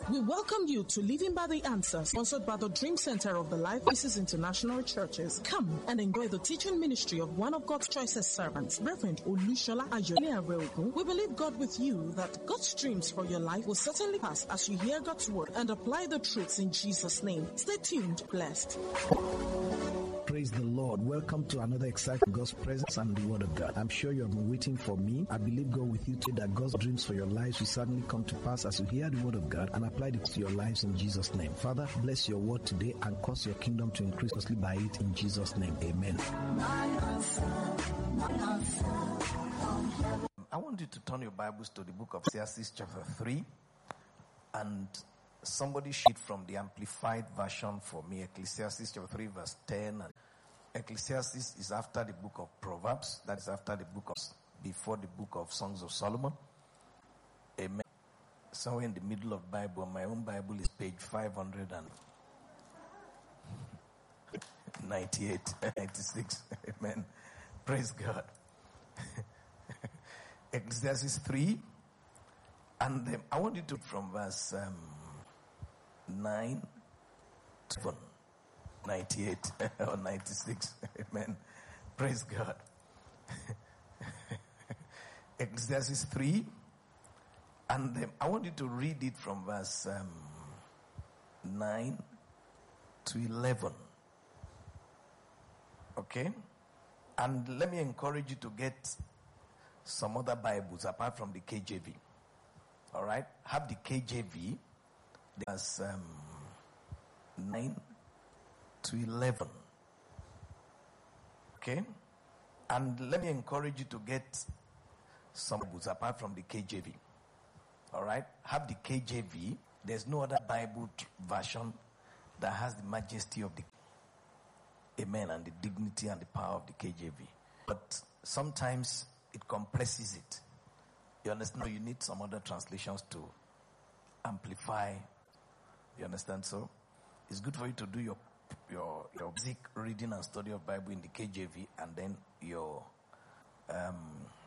We welcome you to Living by the Answer, sponsored by the Dream Center of the Life Voices International Churches. Come and enjoy the teaching ministry of one of God's choicest servants, Reverend Olushola Ayole. We believe God with you that God's dreams for your life will certainly pass as you hear God's word and apply the truths in Jesus' name. Stay tuned, blessed. Praise the Lord. Welcome to another exciting God's presence and the Word of God. I'm sure you have been waiting for me. I believe God with you today that God's dreams for your lives will certainly come to pass as you hear the Word of God and apply it to your lives in Jesus' name. Father, bless your word today and cause your kingdom to increase mostly by it in Jesus' name. Amen. I want you to turn your Bibles to the book of Ecclesiastes chapter 3 and somebody read from the Amplified Version for me. Ecclesiastes chapter 3 verse 10. And Ecclesiastes is after the book of Proverbs. That is after the book of, before the book of Songs of Solomon. Amen. Somewhere in the middle of the Bible, my own Bible is page 598, 96. Amen. Praise God. Ecclesiastes 3. And I want you to from verse 9 to 98 or 96. Amen. Praise God. Ecclesiastes 3. And I want you to read it from verse 9 to 11. Okay? And let me encourage you to get some other Bibles apart from the KJV. All right? Have the KJV. There's 9 to 11. Okay? And let me encourage you to get some books apart from the KJV. All right? Have the KJV. There's no other Bible version that has the majesty of the Amen, and the dignity and the power of the KJV. But sometimes it compresses it. You understand? You need some other translations to amplify. You understand? So it's good for you to do your basic reading and study of Bible in the KJV, and then your